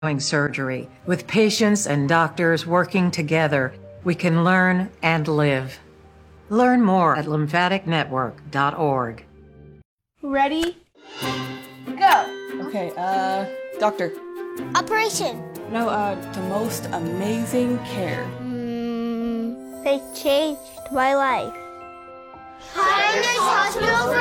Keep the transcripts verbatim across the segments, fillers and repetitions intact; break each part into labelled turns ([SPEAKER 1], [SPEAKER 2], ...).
[SPEAKER 1] surgery. With patients and doctors working together, we can learn and live. Learn more at lymphatic network dot org.
[SPEAKER 2] Ready? Go!
[SPEAKER 3] Okay, uh, doctor.
[SPEAKER 4] Operation.
[SPEAKER 3] No, uh, the most amazing care.
[SPEAKER 4] Mm, they changed my life.
[SPEAKER 5] Highness Hospital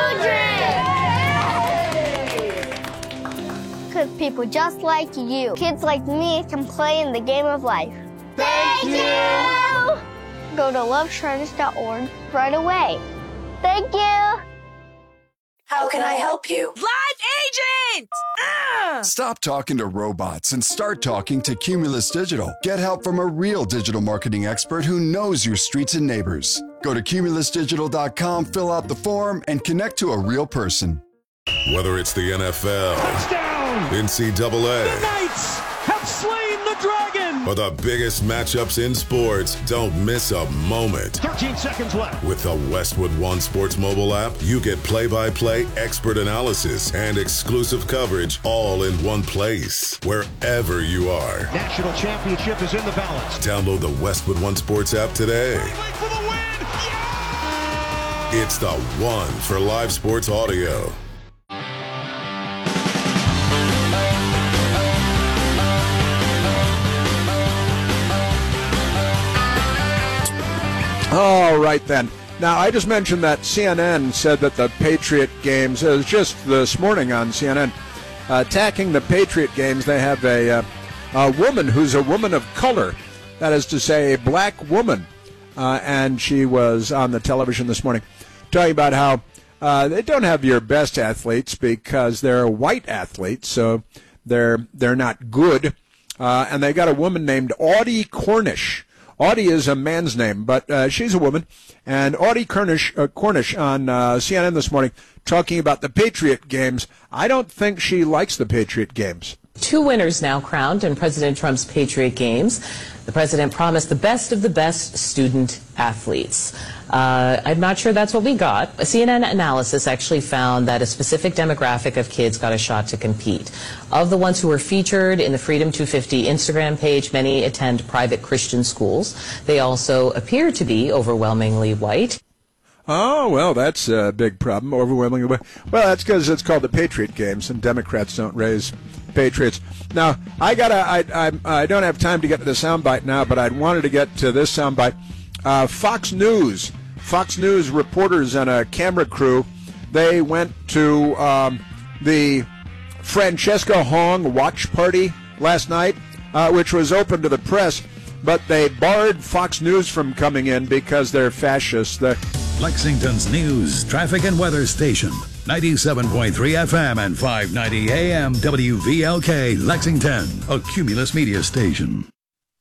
[SPEAKER 5] for Children!
[SPEAKER 4] Because people just like you, kids like me, can play in the game of life.
[SPEAKER 5] Thank you!
[SPEAKER 4] Go to love shriners dot org right away. Thank you!
[SPEAKER 6] How can I help you?
[SPEAKER 7] Live agent! Uh!
[SPEAKER 8] Stop talking to robots and start talking to Cumulus Digital. Get help from a real digital marketing expert who knows your streets and neighbors. Go to cumulus digital dot com, fill out the form, and connect to a real person.
[SPEAKER 9] Whether it's the N F L,
[SPEAKER 10] touchdown,
[SPEAKER 9] N C double A,
[SPEAKER 10] the Knights have slain the dragon,
[SPEAKER 9] or the biggest matchups in sports, don't miss a moment.
[SPEAKER 10] thirteen seconds left.
[SPEAKER 9] With the Westwood One Sports mobile app, you get play-by-play, expert analysis, and exclusive coverage all in one place, wherever you are.
[SPEAKER 10] National championship is in the balance.
[SPEAKER 9] Download the Westwood One Sports app today.
[SPEAKER 10] For the win. Yeah!
[SPEAKER 9] It's the one for live sports audio.
[SPEAKER 11] All right, then. Now, I just mentioned that C N N said that the Patriot games, it was just this morning on C N N, uh, attacking the Patriot games, they have a, uh, a woman who's a woman of color, that is to say, a black woman, uh, and she was on the television this morning talking about how uh, they don't have your best athletes because they're white athletes, so they're, they're not good, uh, and they got a woman named Audie Cornish. Audie is a man's name, but uh, she's a woman. And Audie Cornish, uh, Cornish on uh, C N N this morning talking about the Patriot games. I don't think she likes the Patriot games.
[SPEAKER 12] Two winners now crowned in President Trump's Patriot Games. The president promised the best of the best student athletes. Uh, I'm not sure that's what we got. A C N N analysis actually found that a specific demographic of kids got a shot to compete. Of the ones who were featured in the Freedom two fifty Instagram page, many attend private Christian schools. They also appear to be overwhelmingly white.
[SPEAKER 11] Oh, well, that's a big problem, overwhelmingly white. Well, that's because it's called the Patriot Games, and Democrats don't raise Patriots. Now, I gotta, I, I, I don't have time to get to the soundbite now, but I wanted to get to this soundbite. Uh, Fox News, Fox News reporters and a camera crew, they went to um, the Francesca Hong watch party last night, uh, which was open to the press, but they barred Fox News from coming in because they're fascists. They're
[SPEAKER 13] Lexington's news, traffic, and weather station. ninety-seven point three F M and five ninety A M W V L K, Lexington, a Cumulus media station.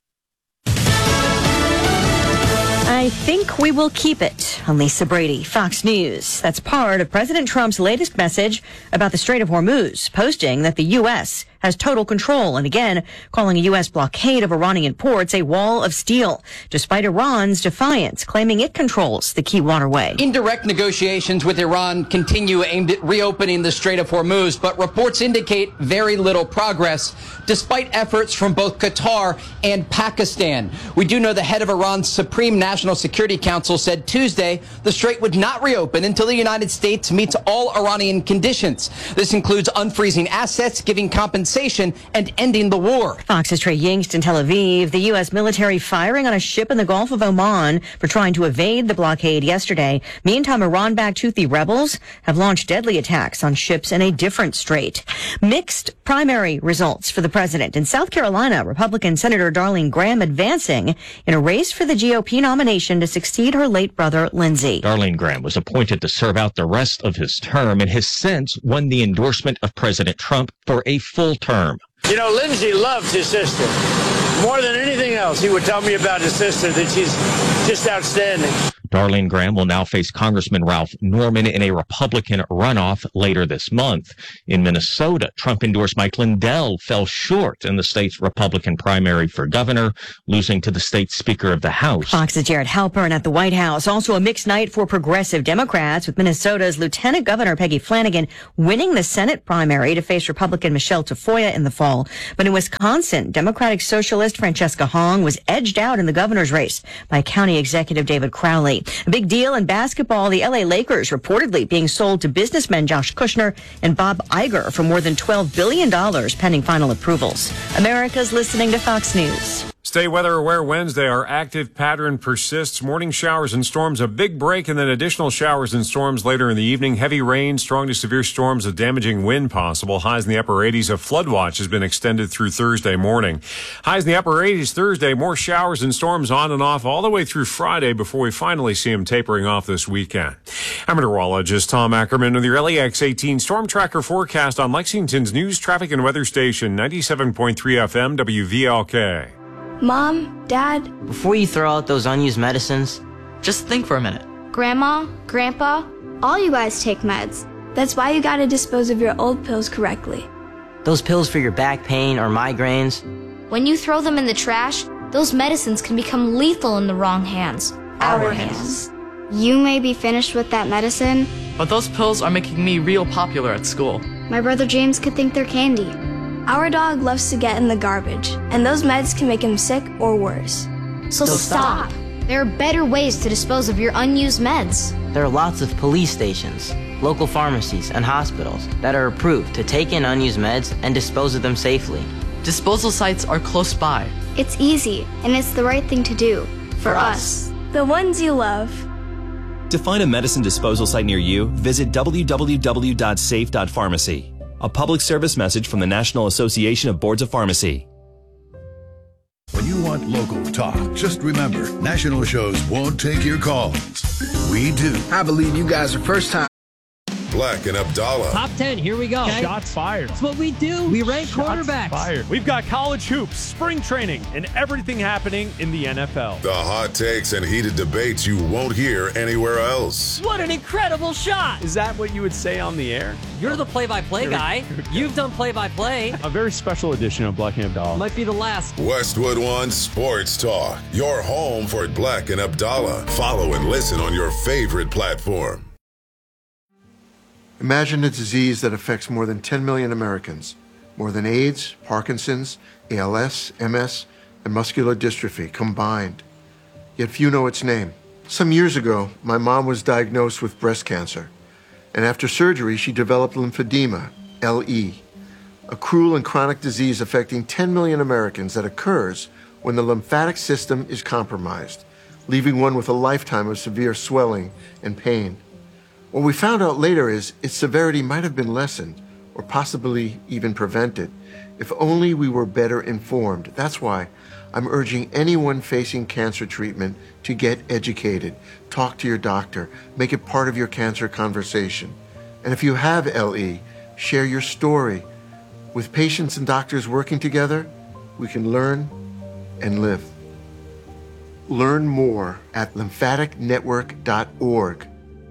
[SPEAKER 14] I think we will keep it. I'm Lisa Brady, Fox News. That's part of President Trump's latest message about the Strait of Hormuz, posting that the U S has total control and again calling a U S blockade of Iranian ports a wall of steel, despite Iran's defiance, claiming it controls the key waterway.
[SPEAKER 15] Indirect negotiations with Iran continue aimed at reopening the Strait of Hormuz, but reports indicate very little progress, despite efforts from both Qatar and Pakistan. We do know the head of Iran's Supreme National Security Council said Tuesday the strait would not reopen until the United States meets all Iranian conditions. This includes unfreezing assets, giving compensation, and ending the war.
[SPEAKER 14] Fox's Trey Yingst in Tel Aviv. The U S military firing on a ship in the Gulf of Oman for trying to evade the blockade yesterday. Meantime, Iran-backed Houthi rebels have launched deadly attacks on ships in a different strait. Mixed primary results for the president. In South Carolina, Republican Senator Darlene Graham advancing in a race for the G O P nomination to succeed her late brother, Lindsey.
[SPEAKER 16] Darlene Graham was appointed to serve out the rest of his term and has since won the endorsement of President Trump for a full term.
[SPEAKER 17] You know, Lindsey loves his sister. More than anything else, he would tell me about his sister, that she's just outstanding.
[SPEAKER 16] Darlene Graham will now face Congressman Ralph Norman in a Republican runoff later this month. In Minnesota, Trump-endorsed Mike Lindell fell short in the state's Republican primary for governor, losing to the state's Speaker of the House.
[SPEAKER 14] Fox's Jared Halpern at the White House. Also a mixed night for progressive Democrats, with Minnesota's Lieutenant Governor Peggy Flanagan winning the Senate primary to face Republican Michelle Tafoya in the fall. But in Wisconsin, Democratic Socialist Francesca Hong was edged out in the governor's race by County Executive David Crowley. A big deal in basketball, the L A Lakers reportedly being sold to businessmen Josh Kushner and Bob Iger for more than twelve billion dollars pending final approvals. America's listening to Fox News.
[SPEAKER 18] Stay weather aware Wednesday. Our active pattern persists. Morning showers and storms, a big break, and then additional showers and storms later in the evening. Heavy rain, strong to severe storms, a damaging wind possible. Highs in the upper eighties. A flood watch has been extended through Thursday morning. Highs in the upper eighties Thursday. More showers and storms on and off all the way through Friday before we finally see them tapering off this weekend. I'm meteorologist Tom Ackerman with your L E X eighteen Storm Tracker forecast on Lexington's news, traffic, and weather station, ninety-seven point three F M W V L K.
[SPEAKER 2] Mom, Dad.
[SPEAKER 19] Before you throw out those unused medicines, just think for a minute.
[SPEAKER 4] Grandma, Grandpa, all you guys take meds.
[SPEAKER 2] That's why you gotta dispose of your old pills correctly.
[SPEAKER 19] Those pills for your back pain or migraines.
[SPEAKER 4] When you throw them in the trash, those medicines can become lethal in the wrong hands.
[SPEAKER 2] Our, Our hands.
[SPEAKER 4] hands. You may be finished with that medicine,
[SPEAKER 20] but those pills are making me real popular at school.
[SPEAKER 4] My brother James could think they're candy.
[SPEAKER 2] Our dog loves to get in the garbage, and those meds can make him sick or worse.
[SPEAKER 4] So, so stop. stop. There are better ways to dispose of your unused meds.
[SPEAKER 19] There are lots of police stations, local pharmacies, and hospitals that are approved to take in unused meds and dispose of them safely.
[SPEAKER 20] Disposal sites are close by.
[SPEAKER 4] It's easy, and it's the right thing to do. For, for us.
[SPEAKER 2] The ones you love.
[SPEAKER 21] To find a medicine disposal site near you, visit w w w dot safe dot pharmacy. A public service message from the National Association of Boards of Pharmacy.
[SPEAKER 13] When you want local talk, just remember, national shows won't take your calls. We do.
[SPEAKER 22] I believe you guys are first time.
[SPEAKER 9] Black and Abdallah.
[SPEAKER 23] Top ten, here we go.
[SPEAKER 10] Okay. Shots fired.
[SPEAKER 23] That's what we do. We rank
[SPEAKER 10] Shots
[SPEAKER 23] quarterbacks.
[SPEAKER 10] Fired. We've got college hoops, spring training, and everything happening in the N F L.
[SPEAKER 9] The hot takes and heated debates you won't hear anywhere else.
[SPEAKER 23] What an incredible shot.
[SPEAKER 10] Is that what you would say on the air?
[SPEAKER 23] You're the play-by-play guy. You've done play-by-play.
[SPEAKER 10] A very special edition of Black and Abdallah.
[SPEAKER 23] Might be the last.
[SPEAKER 9] Westwood One Sports Talk. Your home for Black and Abdallah. Follow and listen on your favorite platform.
[SPEAKER 24] Imagine a disease that affects more than ten million Americans, more than AIDS, Parkinson's, A L S, M S, and muscular dystrophy combined. Yet few know its name. Some years ago, my mom was diagnosed with breast cancer, and after surgery, she developed lymphedema, L E, a cruel and chronic disease affecting ten million Americans that occurs when the lymphatic system is compromised, leaving one with a lifetime of severe swelling and pain. What we found out later is its severity might have been lessened or possibly even prevented if only we were better informed. That's why I'm urging anyone facing cancer treatment to get educated, talk to your doctor, make it part of your cancer conversation. And if you have L E, share your story. With patients and doctors working together, we can learn and live. Learn more at lymphatic network dot org.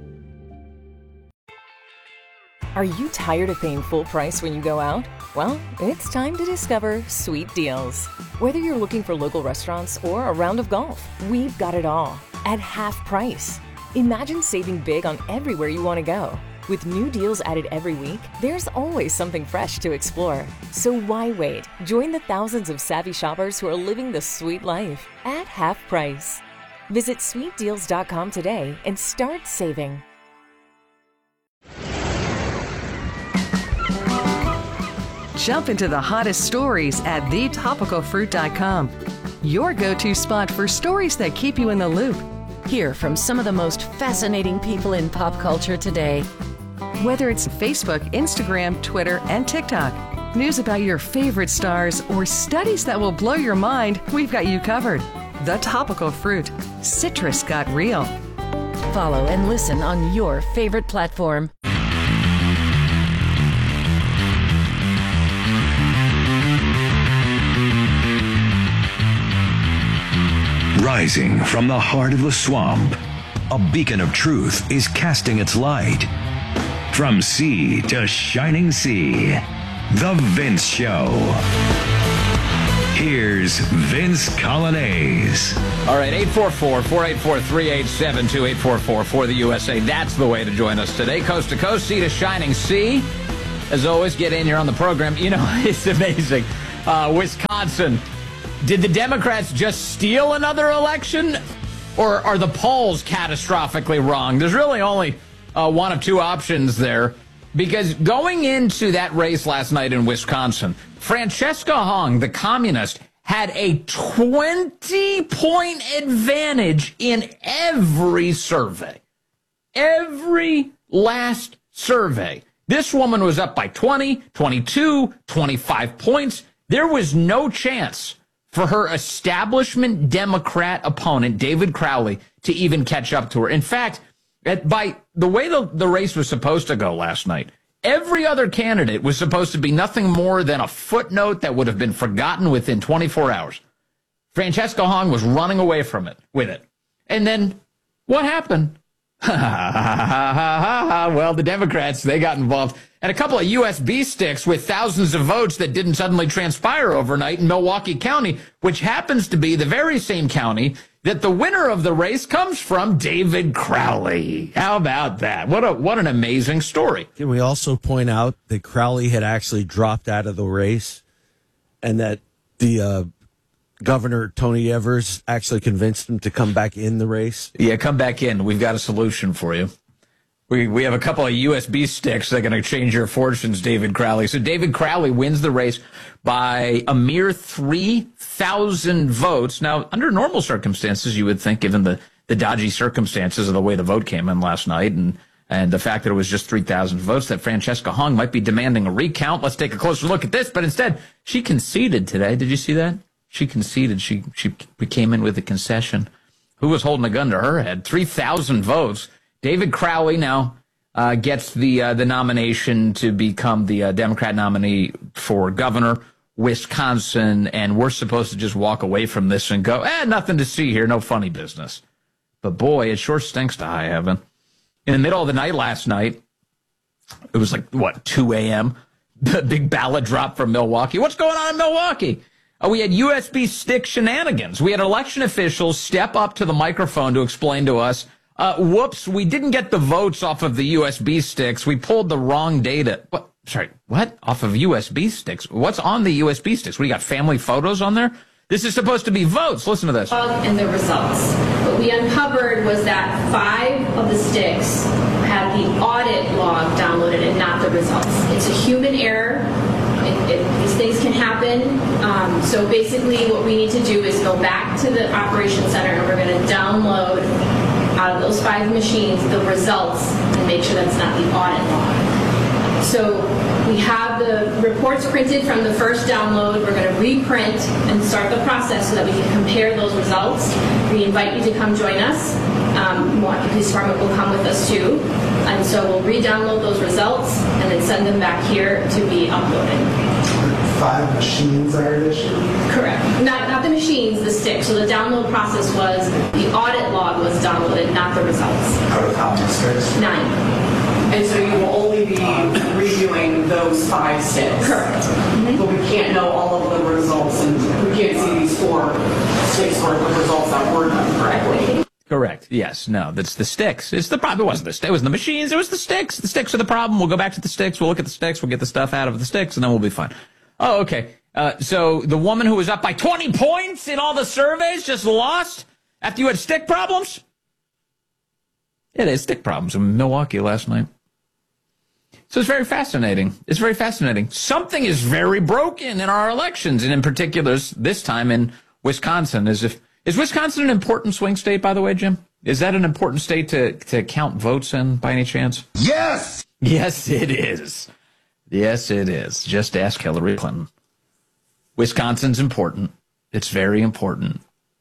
[SPEAKER 25] Are you tired of paying full price when you go out? Well, it's time to discover Sweet Deals. Whether you're looking for local restaurants or a round of golf, we've got it all at half price. Imagine saving big on everywhere you want to go. With new deals added every week, there's always something fresh to explore. So why wait? Join the thousands of savvy shoppers who are living the sweet life at half price. Visit sweet deals dot com today and start saving.
[SPEAKER 26] Jump into the hottest stories at the topical fruit dot com. Your go-to spot for stories that keep you in the loop. Hear from some of the most fascinating people in pop culture today. Whether it's Facebook, Instagram, Twitter, and TikTok, news about your favorite stars, or studies that will blow your mind, we've got you covered. The Topical Fruit. Citrus got real. Follow and listen on your favorite platform.
[SPEAKER 13] Rising from the heart of the swamp,
[SPEAKER 1] a beacon of truth is casting its light. From sea to shining sea, The Vince Show. Here's Vince Coglianese.
[SPEAKER 3] All right, eight four four, four eight four, three eight seven two, eight four four for the U S A. That's the way to join us today. Coast to coast, sea to shining sea. As always, get in here on the program. You know, it's amazing. Uh, Wisconsin. Did the Democrats just steal another election? Or are the polls catastrophically wrong? There's really only uh, one of two options there. Because going into that race last night in Wisconsin, Francesca Hong, the communist, had a twenty-point advantage in every survey. Every last survey. This woman was up by twenty, twenty-two, twenty-five points. There was no chance for her establishment Democrat opponent, David Crowley, to even catch up to her. In fact, at, by the way the, the race was supposed to go last night, every other candidate was supposed to be nothing more than a footnote that would have been forgotten within twenty-four hours. Francesca Hong was running away from it, with it. And then what happened? Well, the Democrats, they got involved. And a couple of U S B sticks with thousands of votes that didn't suddenly transpire overnight in Milwaukee County, which happens to be the very same county that the winner of the race comes from, David Crowley. How about that? What a what an amazing story.
[SPEAKER 5] Can we also point out that Crowley had actually dropped out of the race and that the uh, Governor Tony Evers actually convinced him to come back in the race?
[SPEAKER 3] Yeah, come back in. We've got a solution for you. We we have a couple of U S B sticks that are going to change your fortunes, David Crowley. So David Crowley wins the race by a mere three thousand votes. Now, under normal circumstances, you would think, given the, the dodgy circumstances of the way the vote came in last night and, and the fact that it was just three thousand votes, that Francesca Hong might be demanding a recount. Let's take a closer look at this. But instead, she conceded today. Did you see that? She conceded. She, she came in with a concession. Who was holding a gun to her head? three thousand votes. David Crowley now uh, gets the uh, the nomination to become the uh, Democrat nominee for governor, Wisconsin, and we're supposed to just walk away from this and go, eh, nothing to see here, no funny business. But boy, it sure stinks to high heaven. In the middle of the night last night, it was like, what, two a.m., the big ballot drop from Milwaukee. What's going on in Milwaukee? Uh, we had U S B stick shenanigans. We had election officials step up to the microphone to explain to us, Uh, whoops, we didn't get the votes off of the U S B sticks. We pulled the wrong data. What? Sorry, what? Off of U S B sticks? What's on the U S B sticks? We got family photos on there? This is supposed to be votes. Listen to this.
[SPEAKER 6] And the results. What we uncovered was that five of the sticks had the audit log downloaded and not the results. It's a human error. It, it, these things can happen. Um, so basically what we need to do is go back to the operations center and we're going to download out of those five machines the results and make sure that's not the audit log. So we have the reports printed from the first download. We're going to reprint and start the process so that we can compare those results. We invite you to come join us. Um, Milwaukee Police Department will come with us too. And so we'll re-download those results and then send them back here to be uploaded.
[SPEAKER 7] Five machines are at issue?
[SPEAKER 6] Correct. Not not the machines, the sticks. So the download process was the audit log was downloaded, not the results.
[SPEAKER 7] Out of how many sticks?
[SPEAKER 6] Nine.
[SPEAKER 8] And so you will only be reviewing those five sticks?
[SPEAKER 6] Correct. Mm-hmm.
[SPEAKER 8] But we can't know all of the results, and we can't see these four sticks worth of results that were done correctly.
[SPEAKER 3] Correct. Yes. No, that's the sticks. It's the problem. It wasn't the sticks. It was the machines. It was the sticks. The sticks are the problem. We'll go back to the sticks. We'll look at the sticks. We'll get the stuff out of the sticks, and then we'll be fine. Oh, okay. Uh, so the woman who was up by twenty points in all the surveys just lost after you had stick problems? Yeah, they had stick problems in Milwaukee last night. So it's very fascinating. It's very fascinating. Something is very broken in our elections, and in particular, this time in Wisconsin. As if is Wisconsin an important swing state, by the way, Jim? Is that an important state to, to count votes in by any chance?
[SPEAKER 7] Yes!
[SPEAKER 3] Yes, it is. Yes, it is. Just ask Hillary Clinton. Wisconsin's important. It's very important.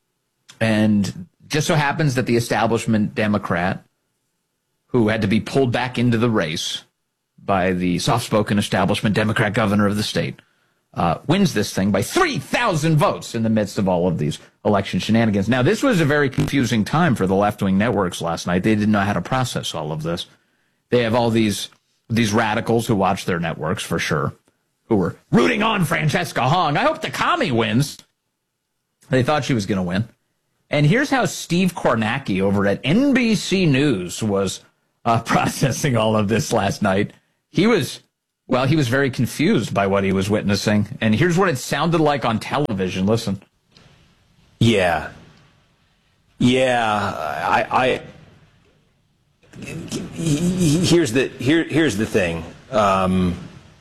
[SPEAKER 3] And just so happens that the establishment Democrat, who had to be pulled back into the race by the soft-spoken establishment Democrat governor of the state, uh, wins this thing by three thousand votes in the midst of all of these election shenanigans. Now, this was a very confusing time for the left-wing networks last night. They didn't know how to process all of this. They have all these these radicals who watch their networks, for sure, who were rooting on Francesca Hong. I hope the commie wins. They thought she was going to win. And here's how Steve Kornacki over at N B C News was uh, processing all of this last night. He was, well, he was very confused by what he was witnessing. And here's what it sounded like on television. Listen.
[SPEAKER 11] Yeah. Yeah. I, I here's the here here's the thing. Um,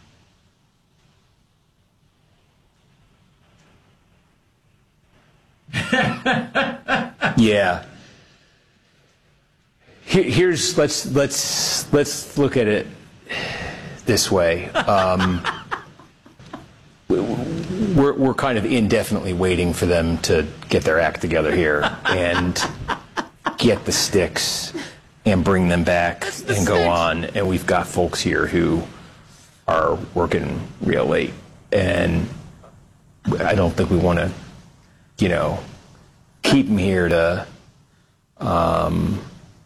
[SPEAKER 11] yeah. Here, here's let's let's let's look at it this way. Um, we're we're kind of indefinitely waiting for them to get their act together here and get the sticks and bring them back and go on. And we've got folks here who are working real late, and I don't think we want to, you know, keep them here to, um,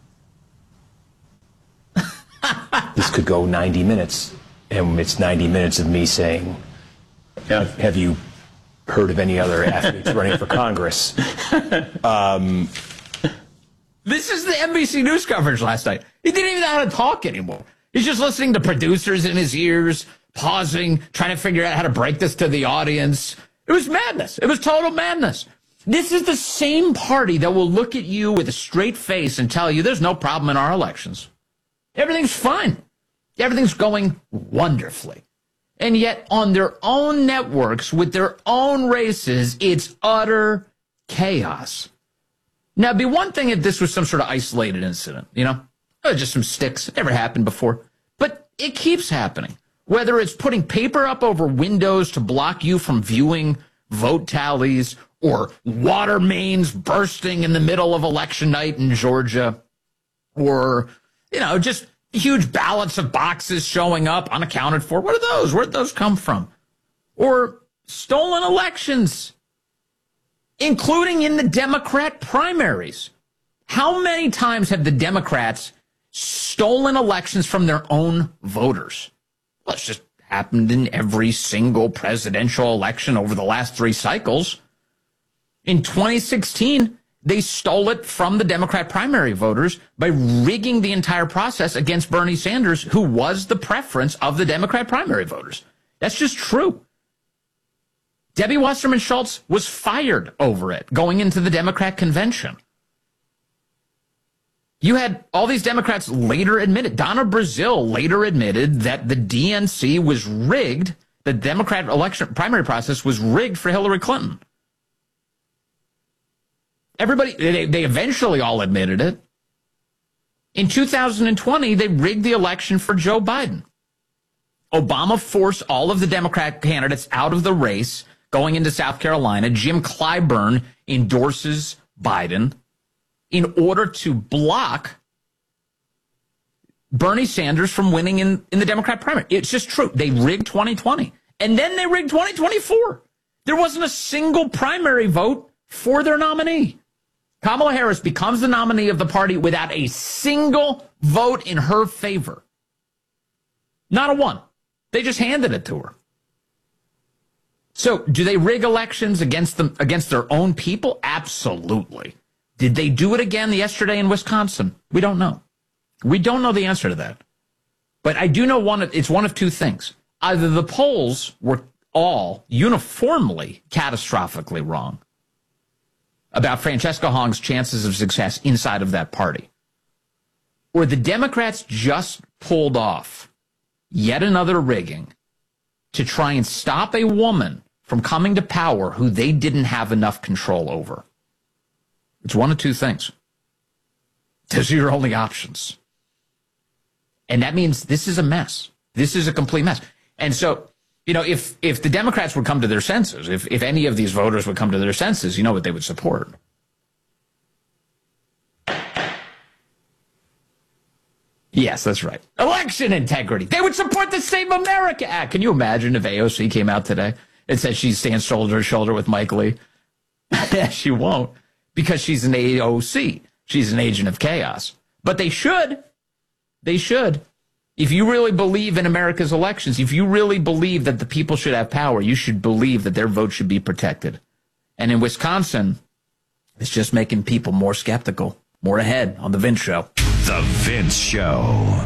[SPEAKER 11] this could go ninety minutes, and it's ninety minutes of me saying, have you heard of any other athletes running for Congress? Um,
[SPEAKER 3] this is the N B C News coverage last night. He didn't even know how to talk anymore. He's just listening to producers in his ears, pausing, trying to figure out how to break this to the audience. It was madness. It was total madness. This is the same party that will look at you with a straight face and tell you there's no problem in our elections. Everything's fine. Everything's going wonderfully. And yet on their own networks, with their own races, it's utter chaos. Now, it'd be one thing if this was some sort of isolated incident, you know? Oh, just some sticks. It never happened before. But it keeps happening. Whether it's putting paper up over windows to block you from viewing vote tallies, or water mains bursting in the middle of election night in Georgia, or, you know, just huge ballots of boxes showing up unaccounted for. What are those? Where'd those come from? Or stolen elections, including in the Democrat primaries. How many times have the Democrats stolen elections from their own voters? Well, it's just happened in every single presidential election over the last three cycles. In twenty sixteen, they stole it from the Democrat primary voters by rigging the entire process against Bernie Sanders, who was the preference of the Democrat primary voters. That's just true. Debbie Wasserman Schultz was fired over it going into the Democrat convention. You had all these Democrats later admitted, Donna Brazile later admitted that the D N C was rigged, the Democrat election primary process was rigged for Hillary Clinton. Everybody, they, they eventually all admitted it. In two thousand twenty, they rigged the election for Joe Biden. Obama forced all of the Democrat candidates out of the race going into South Carolina. Jim Clyburn endorses Biden in order to block Bernie Sanders from winning in, in the Democrat primary. It's just true. They rigged twenty twenty. And then they rigged twenty twenty-four. There wasn't a single primary vote for their nominee. Kamala Harris becomes the nominee of the party without a single vote in her favor. Not a one. They just handed it to her. So, do they rig elections against them, against their own people? Absolutely. Did they do it again yesterday in Wisconsin? We don't know. We don't know the answer to that. But I do know one. It's one of two things. Either the polls were all uniformly catastrophically wrong about Francesca Hong's chances of success inside of that party, or the Democrats just pulled off yet another rigging to try and stop a woman from coming to power who they didn't have enough control over. It's one of two things. Those are your only options. And that means this is a mess. This is a complete mess. And so, you know, if if the Democrats would come to their senses, if, if any of these voters would come to their senses, you know what they would support. Yes, that's right. Election integrity. They would support the Save America Act. Can you imagine if A O C came out today It says she stands shoulder to shoulder with Mike Lee. She won't, because she's an A O C. She's an agent of chaos. But they should. They should. If you really believe in America's elections, if you really believe that the people should have power, you should believe that their vote should be protected. And in Wisconsin, it's just making people more skeptical. More ahead on The Vince Show.
[SPEAKER 1] The Vince Show.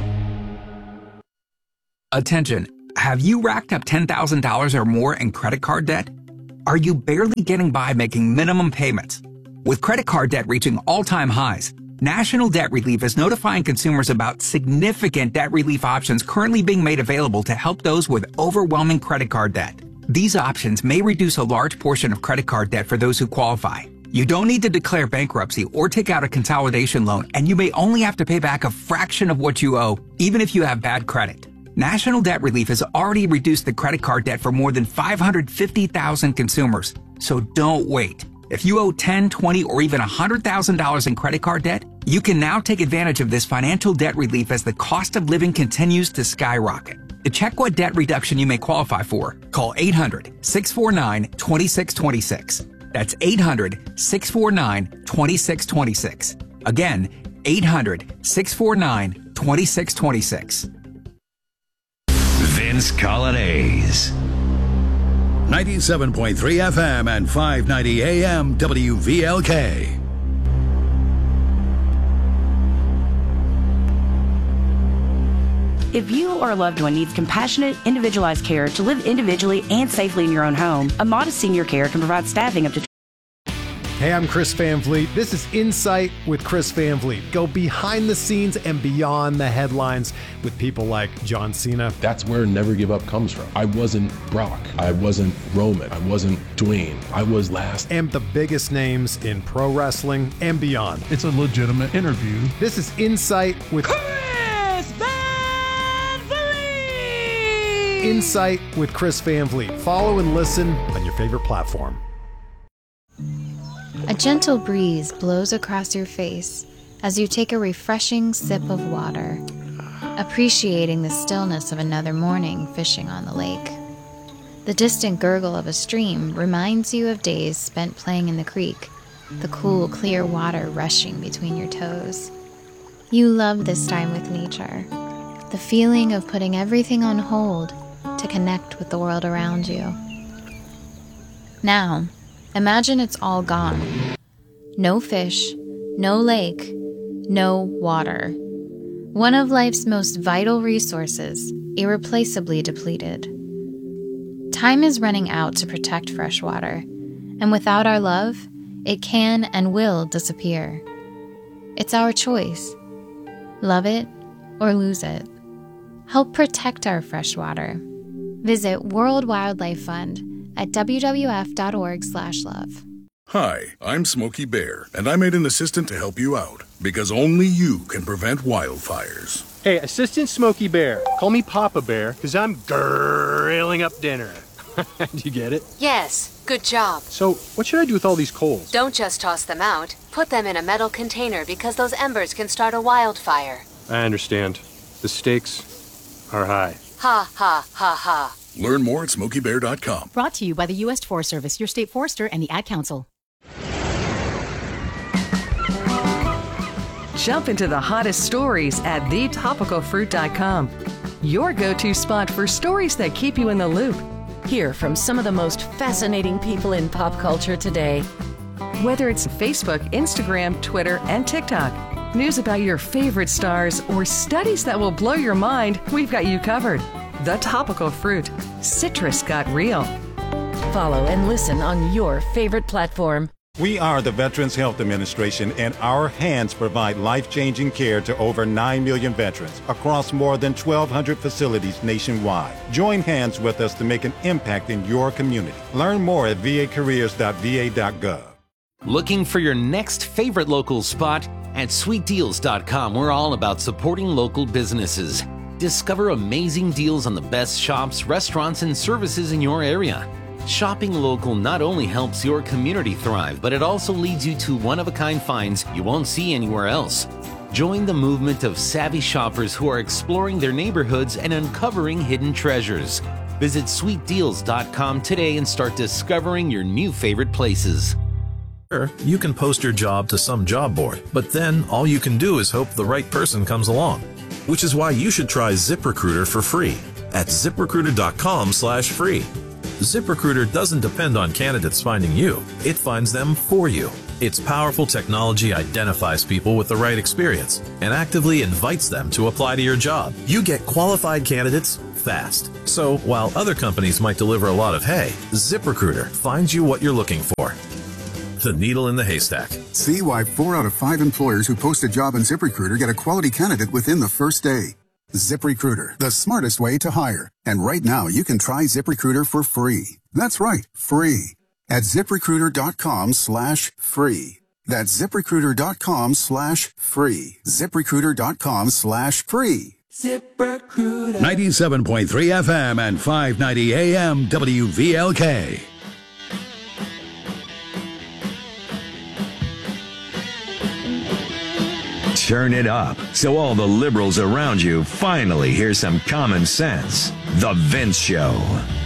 [SPEAKER 12] Attention. Have you racked up ten thousand dollars or more in credit card debt? Are you barely getting by making minimum payments? With credit card debt reaching all-time highs, National Debt Relief is notifying consumers about significant debt relief options currently being made available to help those with overwhelming credit card debt. These options may reduce a large portion of credit card debt for those who qualify. You don't need to declare bankruptcy or take out a consolidation loan, and you may only have to pay back a fraction of what you owe, even if you have bad credit. National Debt Relief has already reduced the credit card debt for more than five hundred fifty thousand consumers. So don't wait. If you owe ten, twenty, or even one hundred thousand dollars in credit card debt, you can now take advantage of this financial debt relief as the cost of living continues to skyrocket. To check what debt reduction you may qualify for, call eight hundred, six four nine, two six two six. That's eight hundred, six four nine, two six two six. Again, eight hundred, six four nine, two six two six.
[SPEAKER 1] Vince Colonnese.
[SPEAKER 13] ninety-seven point three F M and five ninety A M W V L K.
[SPEAKER 14] If you or a loved one needs compassionate, individualized care to live individually and safely in your own home, Amada Senior Care can provide staffing up to.
[SPEAKER 15] Hey, I'm Chris Van Vliet. This is Insight with Chris Van Vliet. Go behind the scenes and beyond the headlines with people like John Cena.
[SPEAKER 16] That's where Never Give Up comes from. I wasn't Brock. I wasn't Roman. I wasn't Dwayne. I was last.
[SPEAKER 15] And the biggest names in pro wrestling and beyond.
[SPEAKER 17] It's a legitimate interview.
[SPEAKER 15] This is Insight with
[SPEAKER 14] Chris Van Vliet.
[SPEAKER 15] Insight with Chris Van Vliet. Follow and listen on your favorite platform.
[SPEAKER 18] A gentle breeze blows across your face as you take a refreshing sip of water, appreciating the stillness of another morning fishing on the lake. The distant gurgle of a stream reminds you of days spent playing in the creek, the cool, clear water rushing between your toes. You love this time with nature, the feeling of putting everything on hold to connect with the world around you. Now, imagine it's all gone. No fish, no lake, no water. One of life's most vital resources, irreplaceably depleted. Time is running out to protect fresh water, and without our love, it can and will disappear. It's our choice. Love it or lose it. Help protect our fresh water. Visit World Wildlife Fund at w w f dot org slash love.
[SPEAKER 27] Hi, I'm Smokey Bear, and I made an assistant to help you out, because only you can prevent wildfires.
[SPEAKER 28] Hey, Assistant Smokey Bear, call me Papa Bear, because I'm grilling up dinner. Do you get it?
[SPEAKER 29] Yes, good job.
[SPEAKER 28] So, what should I do with all these coals?
[SPEAKER 29] Don't just toss them out. Put them in a metal container, because those embers can start a wildfire.
[SPEAKER 28] I understand. The stakes are high.
[SPEAKER 29] Ha, ha, ha, ha.
[SPEAKER 27] Learn more at smokey bear dot com.
[SPEAKER 30] Brought to you by the U S Forest Service, your state forester, and the Ad Council.
[SPEAKER 26] Jump into the hottest stories at the topical fruit dot com. Your go-to spot for stories that keep you in the loop. Hear from some of the most fascinating people in pop culture today. Whether it's Facebook, Instagram, Twitter, and TikTok, news about your favorite stars, or studies that will blow your mind, we've got you covered. The Topical Fruit. Citrus got real. Follow and listen on your favorite platform.
[SPEAKER 31] We are the Veterans Health Administration, and our hands provide life-changing care to over nine million veterans across more than twelve hundred facilities nationwide. Join hands with us to make an impact in your community. Learn more at v a careers dot v a dot gov.
[SPEAKER 32] Looking for your next favorite local spot? At sweet deals dot com, we're all about supporting local businesses. Discover amazing deals on the best shops, restaurants, and services in your area. Shopping local not only helps your community thrive, but it also leads you to one-of-a-kind finds you won't see anywhere else. Join the movement of savvy shoppers who are exploring their neighborhoods and uncovering hidden treasures. Visit sweet deals dot com today and start discovering your new favorite places.
[SPEAKER 2] You can post your job to some job board, but then all you can do is hope the right person comes along. Which is why you should try ZipRecruiter for free at zip recruiter dot com slash free. ZipRecruiter doesn't depend on candidates finding you. It finds them for you. Its powerful technology identifies people with the right experience and actively invites them to apply to your job. You get qualified candidates fast. So while other companies might deliver a lot of hay, ZipRecruiter finds you what you're looking for. The needle in the haystack.
[SPEAKER 4] See why four out of five employers who post a job on ZipRecruiter get a quality candidate within the first day. ZipRecruiter, the smartest way to hire. And right now, you can try ZipRecruiter for free. That's right, free. At zip recruiter dot com slash free. That's zip recruiter dot com slash free. zip recruiter dot com slash free.
[SPEAKER 13] ZipRecruiter. ninety-seven point three F M and five ninety A M W V L K.
[SPEAKER 1] Turn it up so all the liberals around you finally hear some common sense. The Vince Show.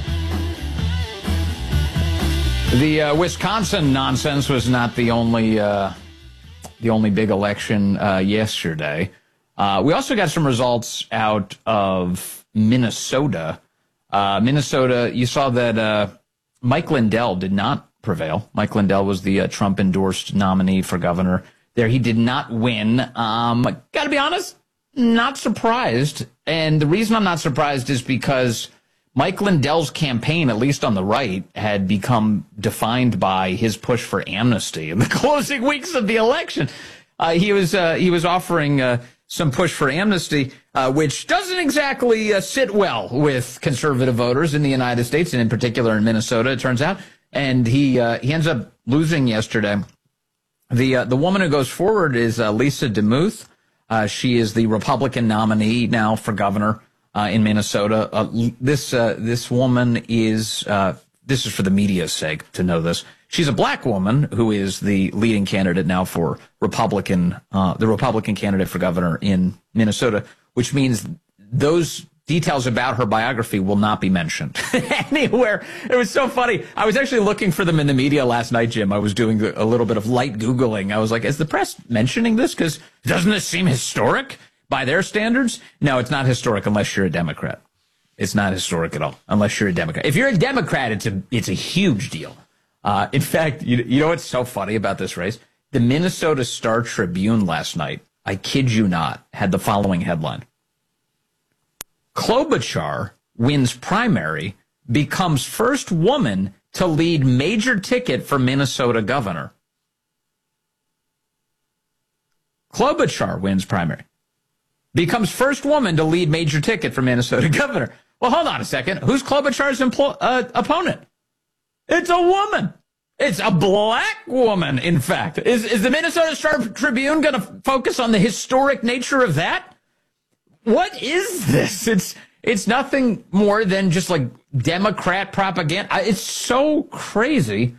[SPEAKER 3] The uh, Wisconsin nonsense was not the only uh, the only big election uh, yesterday. Uh, we also got some results out of Minnesota. Uh, Minnesota, you saw that uh, Mike Lindell did not prevail. Mike Lindell was the uh, Trump-endorsed nominee for governor there. He did not win. Um, Got to be honest, not surprised. And the reason I'm not surprised is because Mike Lindell's campaign, at least on the right, had become defined by his push for amnesty in the closing weeks of the election. Uh, he was uh, he was offering uh, some push for amnesty, uh, which doesn't exactly uh, sit well with conservative voters in the United States, and in particular in Minnesota, it turns out. And he uh, he ends up losing yesterday. The uh, the woman who goes forward is uh, Lisa DeMuth. Uh, she is the Republican nominee now for governor Uh, in Minnesota. Uh, this uh, this woman is, uh, this is for the media's sake to know this. She's a black woman who is the leading candidate now for Republican, uh, the Republican candidate for governor in Minnesota, which means those details about her biography will not be mentioned anywhere. It was so funny. I was actually looking for them in the media last night, Jim. I was doing a little bit of light Googling. I was like, is the press mentioning this? Because doesn't this seem historic? By their standards, no, it's not historic unless you're a Democrat. It's not historic at all unless you're a Democrat. If you're a Democrat, it's a it's a huge deal. Uh, in fact, you, you know what's so funny about this race? The Minnesota Star Tribune last night, I kid you not, had the following headline. Klobuchar wins primary, becomes first woman to lead major ticket for Minnesota governor. Klobuchar wins primary. Becomes first woman to lead major ticket for Minnesota governor. Well, hold on a second. Who's Klobuchar's empl- uh, opponent? It's a woman. It's a black woman, in fact. Is, is the Minnesota Star Tribune going to focus on the historic nature of that? What is this? It's it's nothing more than just like Democrat propaganda. It's so crazy.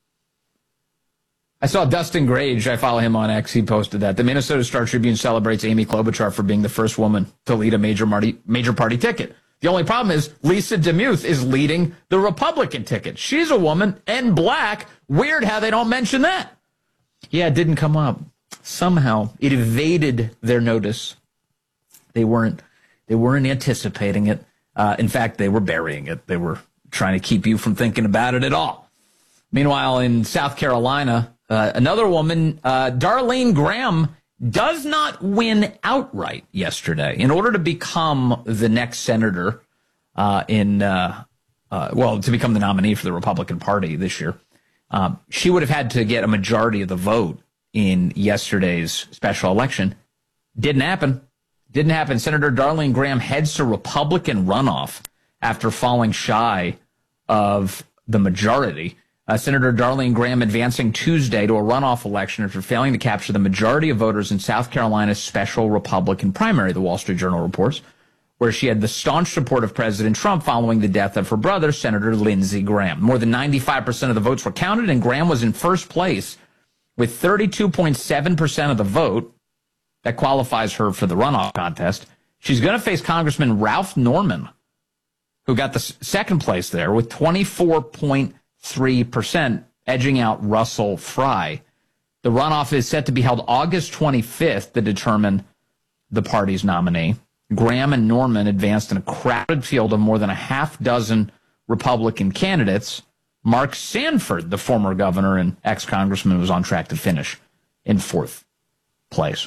[SPEAKER 3] I saw Dustin Grage, I follow him on X, he posted that. The Minnesota Star Tribune celebrates Amy Klobuchar for being the first woman to lead a major party, major party ticket. The only problem is Lisa DeMuth is leading the Republican ticket. She's a woman and black. Weird how they don't mention that. Yeah, it didn't come up. Somehow it evaded their notice. They weren't, they weren't anticipating it. Uh, in fact, they were burying it. They were trying to keep you from thinking about it at all. Meanwhile, in South Carolina, Uh, another woman, uh, Darlene Graham, does not win outright yesterday. In order to become the next senator uh, in, uh, uh, well, to become the nominee for the Republican Party this year, um, she would have had to get a majority of the vote in yesterday's special election. Didn't happen. Didn't happen. Senator Darlene Graham heads to Republican runoff after falling shy of the majority. Uh, Senator Darlene Graham advancing Tuesday to a runoff election after failing to capture the majority of voters in South Carolina's special Republican primary, the Wall Street Journal reports, where she had the staunch support of President Trump following the death of her brother, Senator Lindsey Graham. More than ninety-five percent of the votes were counted, and Graham was in first place with thirty-two point seven percent of the vote. That qualifies her for the runoff contest. She's going to face Congressman Ralph Norman, who got the s- second place there with twenty-four point three percent, edging out Russell Fry. The runoff is set to be held August twenty-fifth to determine the party's nominee. Graham and Norman advanced in a crowded field of more than a half dozen Republican candidates. Mark Sanford, the former governor and ex-congressman, was on track to finish in fourth place.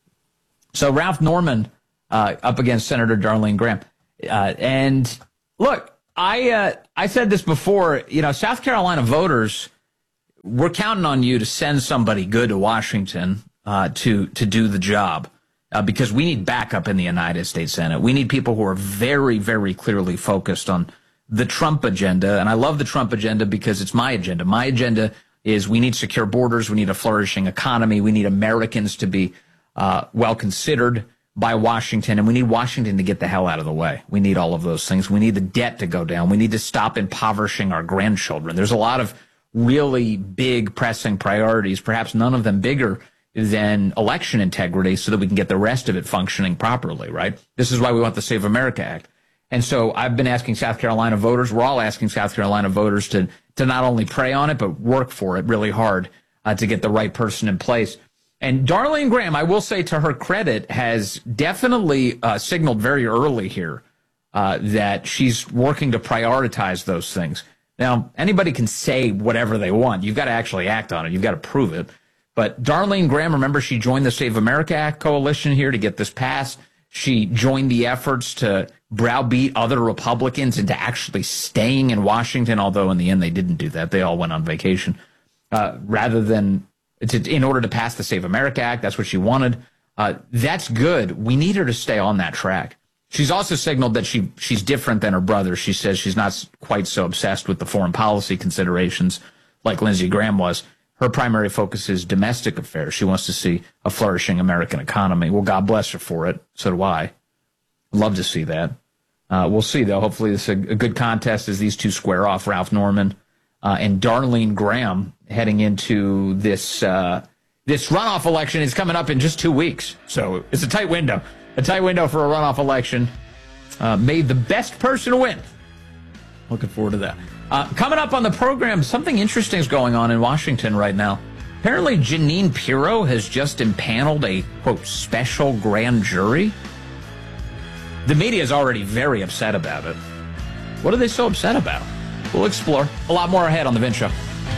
[SPEAKER 3] So Ralph Norman uh, up against Senator Darlene Graham. Uh, and look, I uh, I said this before, you know, South Carolina voters, we're counting on you to send somebody good to Washington uh, to, to do the job uh, because we need backup in the United States Senate. We need people who are very, very clearly focused on the Trump agenda. And I love the Trump agenda because it's my agenda. My agenda is we need secure borders. We need a flourishing economy. We need Americans to be uh, well considered by Washington. And we need Washington to get the hell out of the way. We need all of those things. We need the debt to go down. We need to stop impoverishing our grandchildren. There's a lot of really big pressing priorities, perhaps none of them bigger than election integrity, so that we can get the rest of it functioning properly, right? This is why we want the Save America Act. And so I've been asking South Carolina voters, we're all asking South Carolina voters to, to not only pray on it, but work for it really hard uh, to get the right person in place. And Darlene Graham, I will say to her credit, has definitely uh, signaled very early here uh, that she's working to prioritize those things. Now, anybody can say whatever they want. You've got to actually act on it. You've got to prove it. But Darlene Graham, remember, she joined the Save America Act coalition here to get this passed. She joined the efforts to browbeat other Republicans into actually staying in Washington, although in the end they didn't do that. They all went on vacation. Uh, rather than, to, in order to pass the Save America Act, that's what she wanted. Uh, that's good. We need her to stay on that track. She's also signaled that she she's different than her brother. She says she's not quite so obsessed with the foreign policy considerations like Lindsey Graham was. Her primary focus is domestic affairs. She wants to see a flourishing American economy. Well, God bless her for it. So do I. Love to see that. Uh, we'll see, though. Hopefully this is a, a good contest as these two square off, Ralph Norman uh, and Darlene Graham, heading into this uh, this runoff election. Is coming up in just two weeks. So it's a tight window. A tight window for a runoff election. Uh, may the best person win. Looking forward to that. Uh, coming up on the program, something interesting is going on in Washington right now. Apparently, Jeanine Pirro has just impaneled a, quote, special grand jury. The media is already very upset about it. What are they so upset about? We'll explore. A lot more ahead on The Vince Show.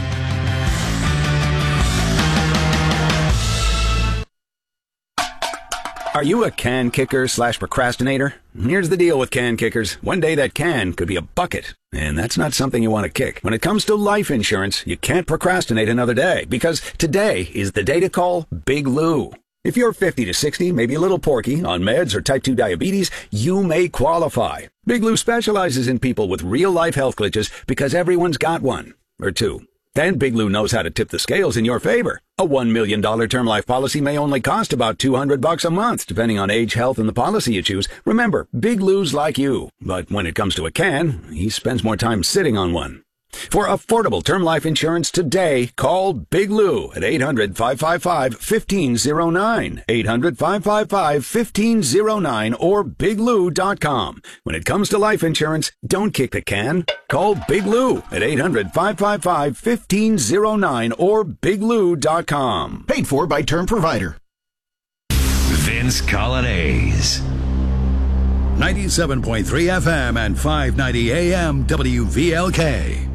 [SPEAKER 5] Are you a can kicker slash procrastinator? Here's the deal with can kickers. One day that can could be a bucket, and that's not something you want to kick. When it comes to life insurance, you can't procrastinate another day, because today is the day to call Big Lou. If you're fifty to sixty, maybe a little porky, on meds or type two diabetes, you may qualify. Big Lou specializes in people with real-life health glitches because everyone's got one, or two. Then Big Lou knows how to tip the scales in your favor. A one million dollars term life policy may only cost about two hundred bucks a month, depending on age, health, and the policy you choose. Remember, Big Lou's like you. But when it comes to a can, he spends more time sitting on one. For affordable term life insurance today, call Big Lou at eight hundred, five five five, one five zero nine, eight hundred, five five five, one five zero nine, or big lou dot com. When it comes to life insurance, don't kick the can. Call Big Lou at eight hundred, five five five, one five zero nine or big lou dot com.
[SPEAKER 6] Paid for by Term Provider.
[SPEAKER 1] Vince Colonnese.
[SPEAKER 13] ninety-seven point three F M and five ninety A M W V L K.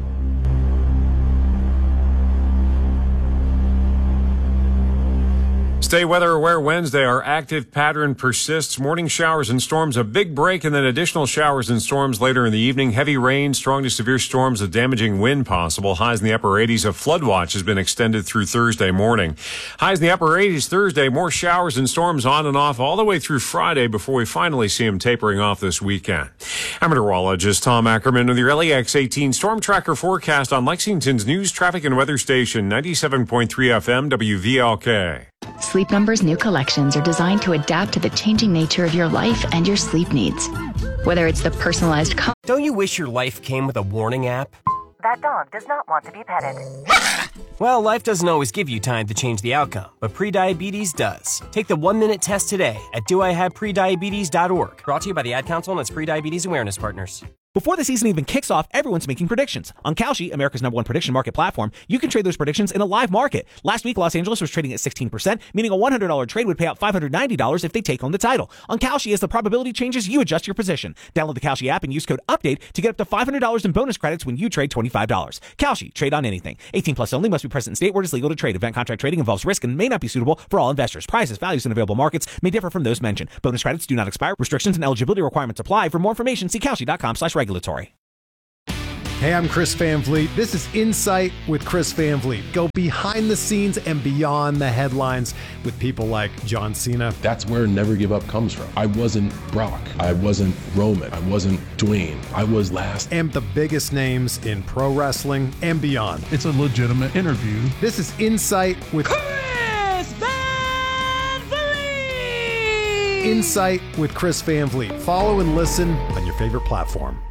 [SPEAKER 9] Stay weather aware Wednesday. Our active pattern persists. Morning showers and storms, a big break, and then additional showers and storms later in the evening. Heavy rain, strong to severe storms, a damaging wind possible. Highs in the upper eighties. A flood watch has been extended through Thursday morning. Highs in the upper eighties Thursday. More showers and storms on and off all the way through Friday before we finally see them tapering off this weekend. I'm meteorologist Tom Ackerman with your L E X eighteen Storm Tracker forecast on Lexington's news, traffic, and weather station, ninety-seven point three F M W V L K.
[SPEAKER 10] Sleep Number's new collections are designed to adapt to the changing nature of your life and your sleep needs. Whether it's the personalized... Co-
[SPEAKER 17] Don't you wish your life came with a warning app?
[SPEAKER 19] That dog does not want to be petted.
[SPEAKER 17] Well, life doesn't always give you time to change the outcome, but prediabetes does. Take the one-minute test today at do I have prediabetes dot org. Brought to you by the Ad Council and its prediabetes awareness partners.
[SPEAKER 6] Before the season even kicks off, everyone's making predictions. On Kalshi, America's number one prediction market platform, you can trade those predictions in a live market. Last week, Los Angeles was trading at sixteen percent, meaning a one hundred dollars trade would pay out five hundred ninety dollars if they take home the title. On Kalshi, as the probability changes, you adjust your position. Download the Kalshi app and use code UPDATE to get up to five hundred dollars in bonus credits when you trade twenty-five dollars. Kalshi, trade on anything. eighteen plus only, must be present in state where it is legal to trade. Event contract trading involves risk and may not be suitable for all investors. Prices, values, and available markets may differ from those mentioned. Bonus credits do not expire. Restrictions and eligibility requirements apply. For more information, see Kalshi.com slash regulatory.
[SPEAKER 15] Hey, I'm Chris Van Vliet. This is Insight with Chris Van Vliet. Go behind the scenes and beyond the headlines with people like John Cena.
[SPEAKER 7] That's where Never Give Up comes from. I wasn't Brock. I wasn't Roman. I wasn't Dwayne. I was last.
[SPEAKER 15] And the biggest names in pro wrestling and beyond.
[SPEAKER 8] It's a legitimate interview.
[SPEAKER 15] This is Insight with
[SPEAKER 11] Chris Van Vliet.
[SPEAKER 15] Insight with Chris Van Vliet. Follow and listen on your favorite platform.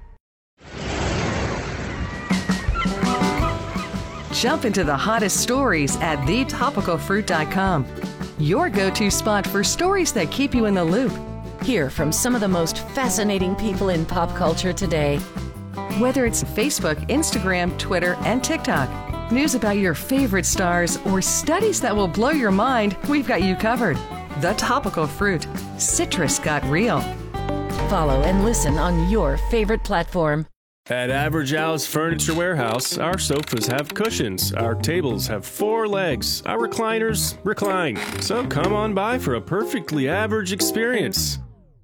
[SPEAKER 26] Jump into the hottest stories at the topical fruit dot com. Your go-to spot for stories that keep you in the loop. Hear from some of the most fascinating people in pop culture today. Whether it's Facebook, Instagram, Twitter, and TikTok, news about your favorite stars, or studies that will blow your mind, we've got you covered. The Topical Fruit. Citrus got real. Follow and listen on your favorite platform.
[SPEAKER 12] At Average Al's Furniture Warehouse, our sofas have cushions, our tables have four legs, our recliners recline. So come on by for a perfectly average experience.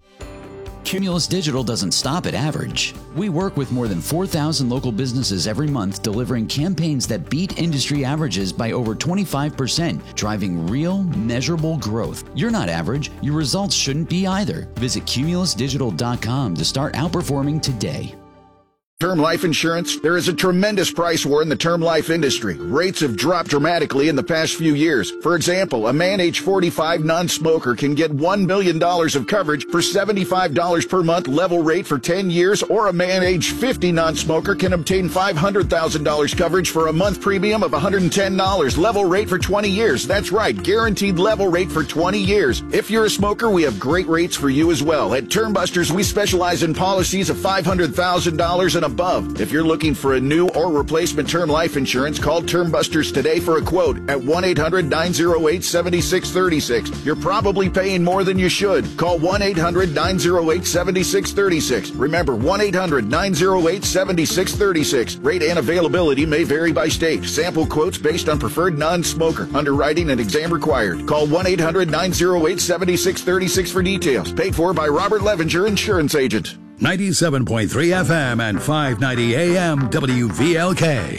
[SPEAKER 16] Cumulus Digital doesn't stop at average. We work with more than four thousand local businesses every month, delivering campaigns that beat industry averages by over twenty-five percent, driving real, measurable growth. You're not average. Your results shouldn't be either. Visit cumulus digital dot com to start outperforming today.
[SPEAKER 20] Term life insurance? There is a tremendous price war in the term life industry. Rates have dropped dramatically in the past few years. For example, a man age forty-five non-smoker can get one million dollars of coverage for seventy-five dollars per month level rate for ten years, or a man age fifty non-smoker can obtain five hundred thousand dollars coverage for a month premium of one hundred ten dollars level rate for twenty years. That's right, guaranteed level rate for twenty years. If you're a smoker, we have great rates for you as well. At Term Busters, we specialize in policies of five hundred thousand dollars and above. If you're looking for a new or replacement term life insurance, call Term Busters today for a quote at one eight hundred nine oh eight seven six three six. You're probably paying more than you should. Call one eight hundred nine oh eight seven six three six. Remember, one eight hundred nine oh eight seven six three six. Rate and availability may vary by state. Sample quotes based on preferred non-smoker. Underwriting and exam required. Call one eight hundred nine oh eight seven six three six for details. Paid for by Robert Levenger, Insurance Agent.
[SPEAKER 13] ninety-seven point three F M and five ninety A M W V L K.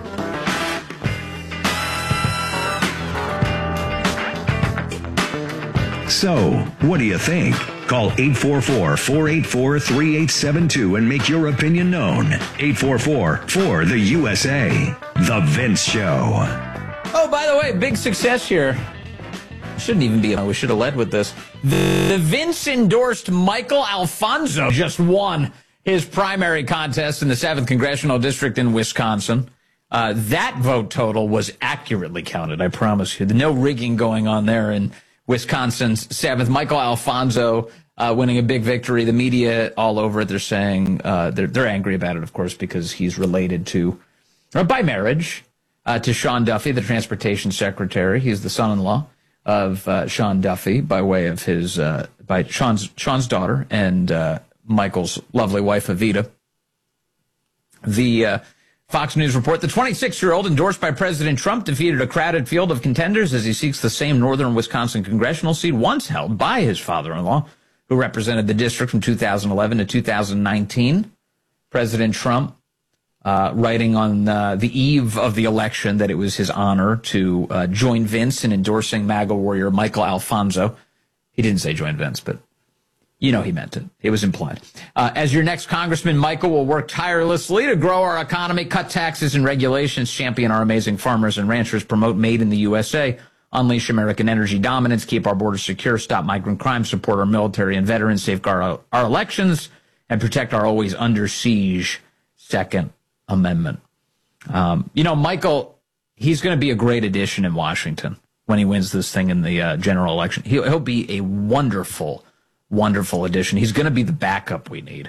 [SPEAKER 1] So, what do you think? Call eight four four, four eight four, three eight seven two and make your opinion known. eight four four, four the U S A. The Vince Show.
[SPEAKER 3] Oh, by the way, big success here. Shouldn't even be. We should have led with this. The, the Vince-endorsed Michael Alfonso just won his primary contest in the seventh Congressional District in Wisconsin. Uh, that vote total was accurately counted, I promise you. No rigging going on there in Wisconsin's seventh. Michael Alfonso uh, winning a big victory. The media all over it. They're saying uh, they're, they're angry about it, of course, because he's related to, or by marriage, uh, to Sean Duffy, the transportation secretary. He's the son-in-law of uh, Sean Duffy by way of his, uh, by Sean's, Sean's daughter and uh, Michael's lovely wife, Evita. The uh, Fox News report, the twenty-six-year-old endorsed by President Trump defeated a crowded field of contenders as he seeks the same northern Wisconsin congressional seat once held by his father-in-law, who represented the district from two thousand eleven to two thousand nineteen. President Trump Uh, writing on uh, the eve of the election that it was his honor to uh, join Vince in endorsing MAGA warrior Michael Alfonso. He didn't say join Vince, but you know he meant it. It was implied. Uh, as your next congressman, Michael will work tirelessly to grow our economy, cut taxes and regulations, champion our amazing farmers and ranchers, promote made in the U S A, unleash American energy dominance, keep our borders secure, stop migrant crime, support our military and veterans, safeguard our, our elections, and protect our always under siege Second Amendment. Um, you know, Michael, he's going to be a great addition in Washington when he wins this thing in the uh, general election. He'll, he'll be a wonderful, wonderful addition. He's going to be the backup we need.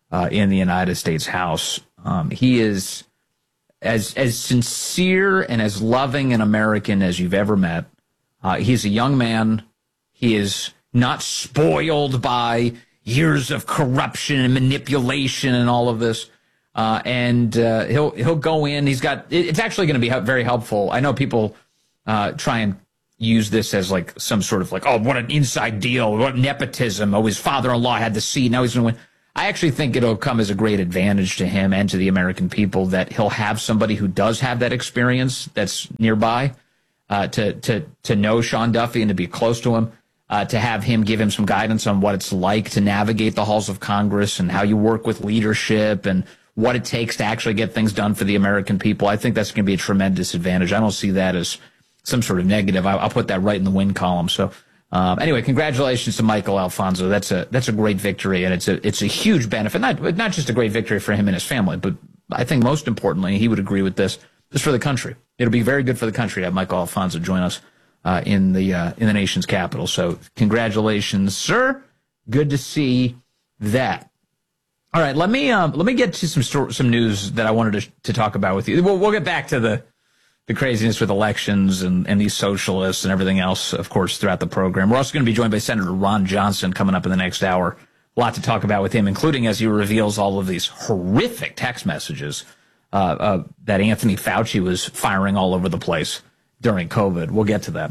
[SPEAKER 3] uh, in the United States House. Um, he is as as sincere and as loving an American as you've ever met. Uh, he's a young man. He is not spoiled by years of corruption and manipulation and all of this. Uh, and uh, he'll he'll go in. He's got. It's actually going to be very helpful. I know people uh, try and use this as like some sort of like, oh, what an inside deal, what nepotism. Oh, his father-in-law had the seat. Now he's going to win. I actually think it'll come as a great advantage to him and to the American people that he'll have somebody who does have that experience that's nearby uh, to to to know Sean Duffy and to be close to him. Uh, to have him give him some guidance on what it's like to navigate the halls of Congress and how you work with leadership and what it takes to actually get things done for the American people. I think that's going to be a tremendous advantage. I don't see that as some sort of negative. I, I'll put that right in the win column. So um, anyway, congratulations to Michael Alfonso. That's a that's a great victory, and it's a it's a huge benefit. Not not just a great victory for him and his family, but I think most importantly, he would agree with this, just for the country. It'll be very good for the country to have Michael Alfonso join us Uh, in the uh, in the nation's capital. So congratulations, sir. Good to see that. All right, let me um, let me get to some sto- some news that I wanted to, to talk about with you. We'll, we'll get back to the the craziness with elections and, and these socialists and everything else, of course, throughout the program. We're also going to be joined by Senator Ron Johnson coming up in the next hour. A lot to talk about with him, including as he reveals all of these horrific text messages uh, uh, that Anthony Fauci was firing all over the place during COVID. We'll get to that.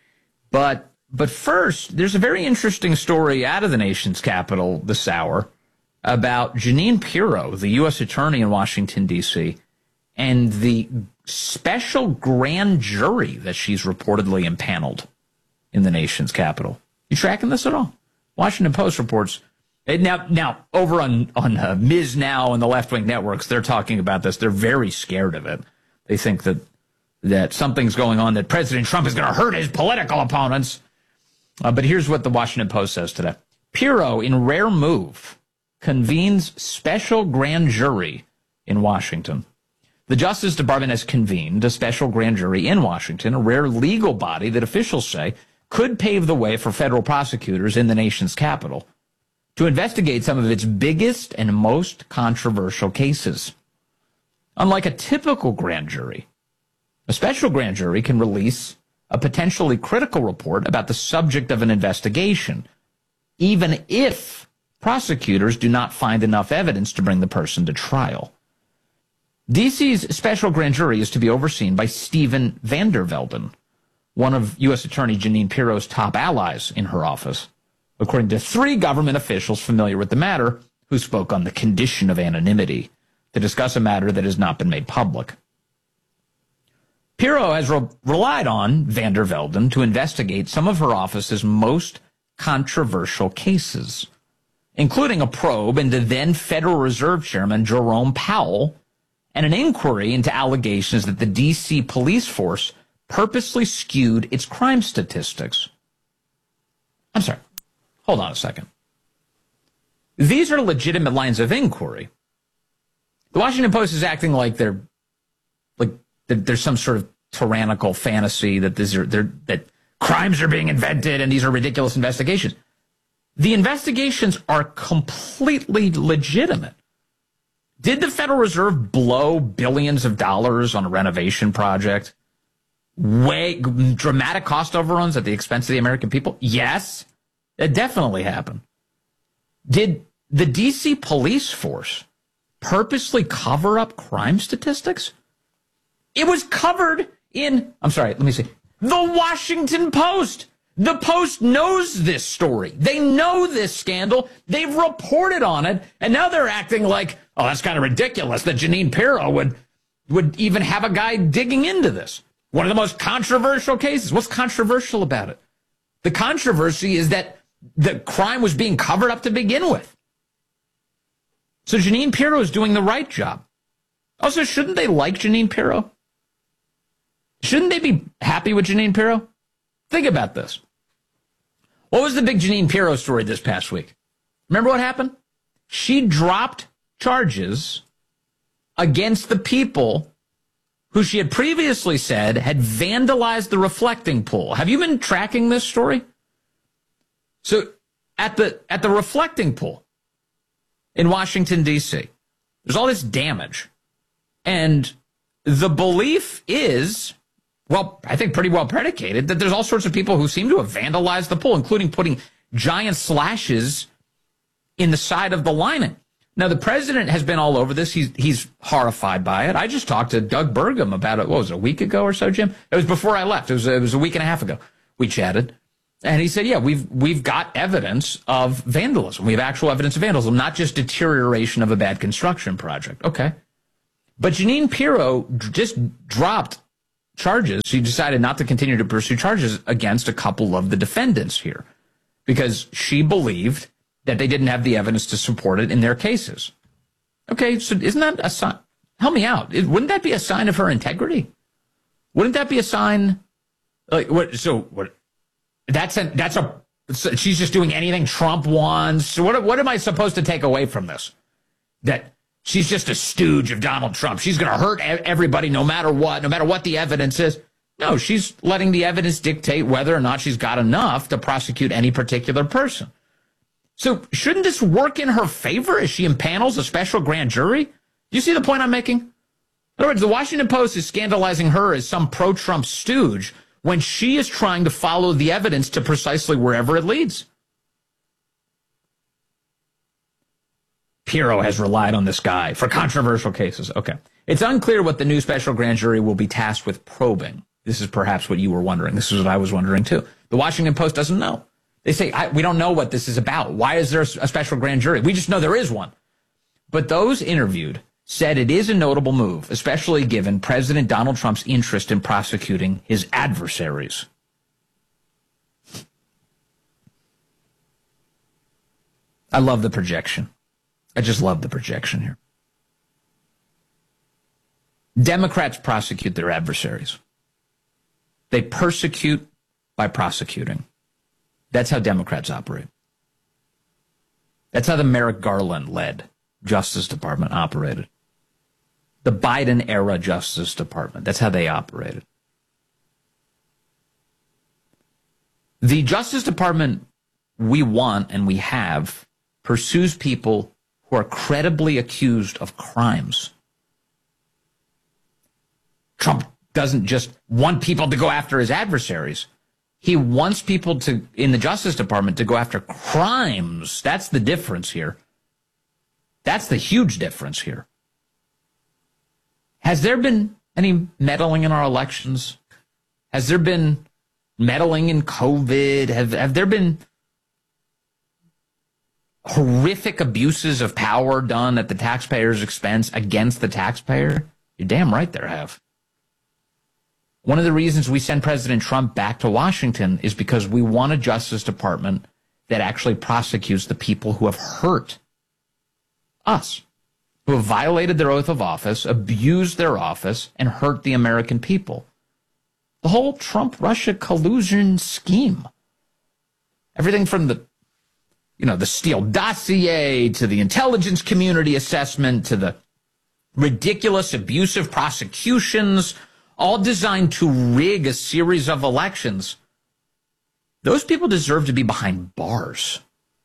[SPEAKER 3] But but first, there's a very interesting story out of the nation's capital this hour about Jeanine Pirro, the U S attorney in Washington, D C, and the special grand jury that she's reportedly impaneled in the nation's capital. You tracking this at all? Washington Post reports. Now, now over on, on uh, Miz Now and the left-wing networks, they're talking about this. They're very scared of it. They think that that something's going on, that President Trump is going to hurt his political opponents. Uh, but here's what the Washington Post says today. Pirro, in rare move, convenes special grand jury in Washington. The Justice Department has convened a special grand jury in Washington, a rare legal body that officials say could pave the way for federal prosecutors in the nation's capital to investigate some of its biggest and most controversial cases. Unlike a typical grand jury, a special grand jury can release a potentially critical report about the subject of an investigation, even if prosecutors do not find enough evidence to bring the person to trial. D C's special grand jury is to be overseen by Steven Vander Velden, one of U S Attorney Jeanine Pirro's top allies in her office, according to three government officials familiar with the matter who spoke on the condition of anonymity to discuss a matter that has not been made public. Pirro has re- relied on Vander Velden to investigate some of her office's most controversial cases, including a probe into then Federal Reserve Chairman Jerome Powell and an inquiry into allegations that the D C police force purposely skewed its crime statistics. I'm sorry. Hold on a second. These are legitimate lines of inquiry. The Washington Post is acting like they're like that there's some sort of tyrannical fantasy that these are that crimes are being invented and these are ridiculous investigations. The investigations are completely legitimate. Did the Federal Reserve blow billions of dollars on a renovation project? Way dramatic cost overruns at the expense of the American people? Yes, it definitely happened. Did the D C police force purposely cover up crime statistics? It was covered in, I'm sorry, let me see, the Washington Post. The Post knows this story. They know this scandal. They've reported on it, and now they're acting like, oh, that's kind of ridiculous that Jeanine Pirro would, would even have a guy digging into this. One of the most controversial cases. What's controversial about it? The controversy is that the crime was being covered up to begin with. So Jeanine Pirro is doing the right job. Also, shouldn't they like Jeanine Pirro? Shouldn't they be happy with Jeanine Pirro? Think about this. What was the big Jeanine Pirro story this past week? Remember what happened? She dropped charges against the people who she had previously said had vandalized the reflecting pool. Have you been tracking this story? So at the at the reflecting pool, in Washington, D C. There's all this damage. And the belief is, well, I think pretty well predicated, that there's all sorts of people who seem to have vandalized the pool, including putting giant slashes in the side of the lining. Now, the president has been all over this. He's he's horrified by it. I just talked to Doug Burgum about it, what was it, a week ago or so, Jim? It was before I left. It was, it was a week and a half ago. We chatted. And he said, yeah, we've we've got evidence of vandalism. We have actual evidence of vandalism, not just deterioration of a bad construction project. Okay. But Jeanine Pirro just dropped charges. She decided not to continue to pursue charges against a couple of the defendants here because she believed that they didn't have the evidence to support it in their cases. Okay, so isn't that a sign? Help me out. Wouldn't that be a sign of her integrity? Wouldn't that be a sign? Like what? So what? That's a that's a. She's just doing anything Trump wants. So what? What am I supposed to take away from this? That she's just a stooge of Donald Trump. She's going to hurt everybody no matter what, no matter what the evidence is. No, she's letting the evidence dictate whether or not she's got enough to prosecute any particular person. So shouldn't this work in her favor as she impanels a special grand jury? Do you see the point I'm making? In other words, the Washington Post is scandalizing her as some pro-Trump stooge when she is trying to follow the evidence to precisely wherever it leads. Pirro has relied on this guy for controversial cases. Okay. It's unclear what the new special grand jury will be tasked with probing. This is perhaps what you were wondering. This is what I was wondering, too. The Washington Post doesn't know. They say, I, we don't know what this is about. Why is there a special grand jury? We just know there is one. But those interviewed said it is a notable move, especially given President Donald Trump's interest in prosecuting his adversaries. I love the projection. I just love the projection here. Democrats prosecute their adversaries. They persecute by prosecuting. That's how Democrats operate. That's how the Merrick Garland-led Justice Department operated. The Biden-era Justice Department. That's how they operated. The Justice Department we want and we have pursues people who are credibly accused of crimes. Trump doesn't just want people to go after his adversaries. He wants people to, in the Justice Department, to go after crimes. That's the difference here. That's the huge difference here. Has there been any meddling in our elections? Has there been meddling in COVID? Have, have there been horrific abuses of power done at the taxpayer's expense against the taxpayer? You're damn right there have. One of the reasons we send President Trump back to Washington is because we want a Justice Department that actually prosecutes the people who have hurt us, who have violated their oath of office, abused their office, and hurt the American people. The whole Trump-Russia collusion scheme. Everything from the, you know, the Steele dossier to the intelligence community assessment to the ridiculous abusive prosecutions, all designed to rig a series of elections. Those people deserve to be behind bars.